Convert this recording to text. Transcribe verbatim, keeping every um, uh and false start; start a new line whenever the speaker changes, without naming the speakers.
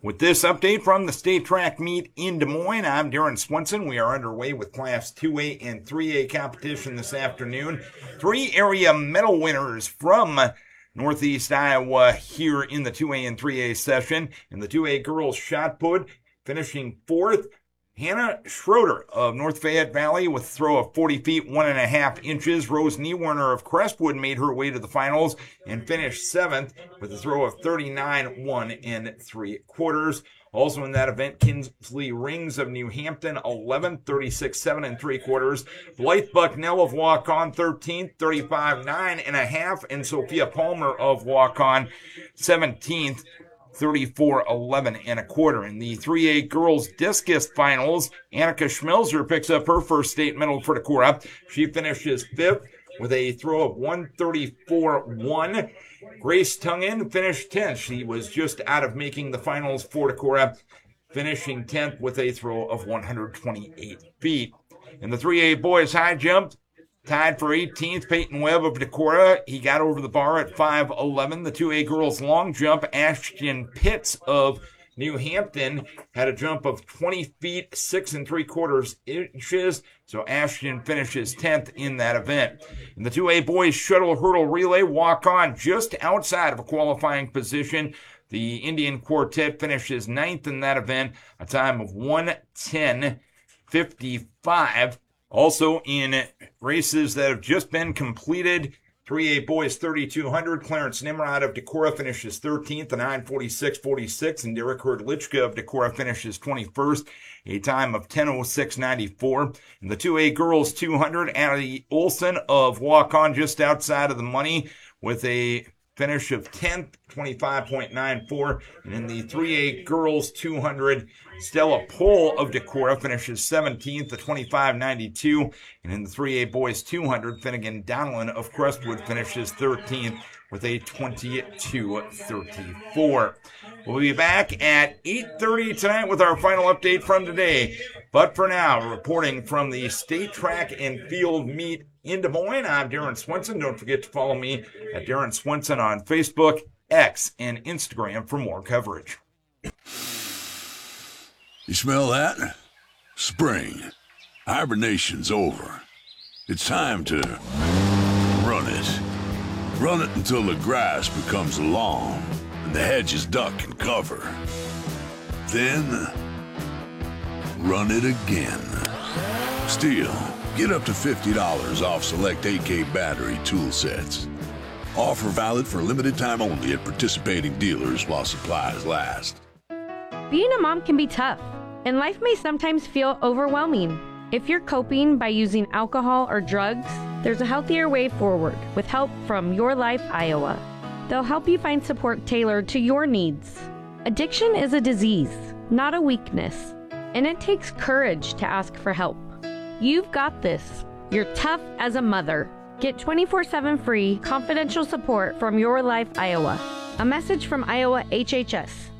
With this update from the state track meet in Des Moines, I'm Darren Swenson. We are underway with Class two A and three A competition this afternoon. Three area medal winners from Northeast Iowa here in the two A and three A session. In the two A girls shot put, finishing fourth, Hannah Schroeder of North Fayette Valley with a throw of forty feet, one and a half inches. Rose Niewerner of Crestwood made her way to the finals and finished seventh with a throw of thirty-nine, one and three quarters. Also in that event, Kinsley Rings of New Hampton, eleven, thirty-six, seven and three quarters. Blythe Bucknell of Waukon, thirteenth, thirty-five, nine and a half. And Sophia Palmer of Waukon, seventeenth, thirty-four, eleven and a quarter. In the three A girls discus finals, Annika Schmelzer picks up her first state medal for Decorah. She finishes fifth with a throw of one thirty-four, one. Grace Tungen finished tenth. She was just out of making the finals for Decorah, finishing tenth with a throw of one twenty-eight feet. In the three A boys high jump, tied for eighteenth, Peyton Webb of Decorah. He got over the bar at five eleven. The two A girls long jump, Ashton Pitts of New Hampton had a jump of twenty feet, six and three quarters inches. So Ashton finishes tenth in that event. In the two A boys shuttle hurdle relay, walk on just outside of a qualifying position. The Indian Quartet finishes ninth in that event, a time of one ten fifty-five. Also in races that have just been completed, three A boys thirty-two hundred, Clarence Nimrod of Decorah finishes thirteenth, a nine forty-six forty-six, and Derek Hurdlichka of Decorah finishes twenty-first, a time of ten oh six ninety-four. In the two A girls two hundred, Addie Olson of Waukon just outside of the money with a finish of tenth, twenty-five point nine four. And in the three A girls two hundred, Stella Pohl of Decorah finishes seventeenth, a twenty-five ninety-two. And in the three A boys two hundred, Finnegan Donlin of Crestwood finishes thirteenth with a twenty-two thirty-four. We'll be back at eight thirty tonight with our final update from today. But for now, reporting from the state track and field meet in Des Moines, I'm Darren Swenson. Don't forget to follow me at Darren Swenson on Facebook, X, and Instagram for more coverage.
You smell that? Spring. Hibernation's over. It's time to run it. Run it until the grass becomes long and the hedges duck and cover. Then, run it again. Steel. Get up to fifty dollars off select A K battery tool sets. Offer valid for limited time only at participating dealers while supplies last.
Being a mom can be tough, and life may sometimes feel overwhelming. If you're coping by using alcohol or drugs, there's a healthier way forward with help from Your Life Iowa. They'll help you find support tailored to your needs. Addiction is a disease, not a weakness, and it takes courage to ask for help. You've got this. You're tough as a mother. Get twenty-four seven free confidential support from Your Life Iowa. A message from Iowa H H S.